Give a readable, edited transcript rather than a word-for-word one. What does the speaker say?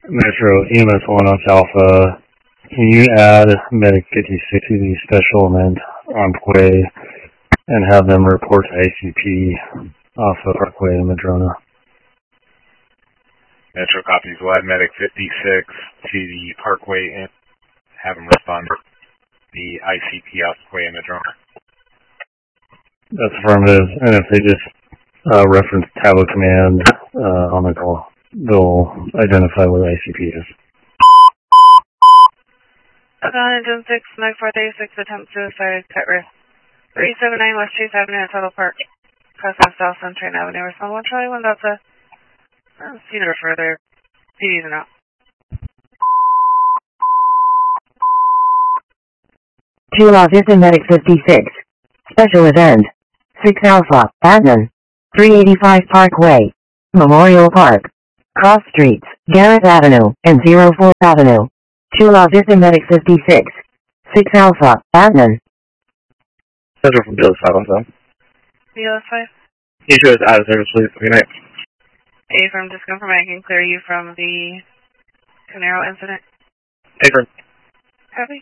Metro EMS 1 Ox Alpha, can you add Medic 56 to the special event on Quay and have them report to ICP off of Parkway in Madrona? Metro copies. We'll add Medic 56 to the Parkway and have them respond to the ICP off Quay in Madrona. That's affirmative. And if they just reference Tableau command on the call, they'll identify what ICP is. Engine 6, 9436, attempt suicide, cut risk. 379 West Chase Avenue at Tuttle Park. Crossing South Sunshine Avenue. Respond 1 Charlie 1 Delta. See no further. PDs are out. 2 Officer Medic 56. Special event. 6 Alpha, Adnan. 385 Parkway. Memorial Park. Cross Streets, Garrett Avenue, and 04 Avenue. 2 Officer Medic 56. 6 Alpha, Adnan. Central from BLS 5 on time. BLS 5? You should have out of service, please. Good night. A-firm, just confirm I can clear you from the Canero incident. A-firm. Copy.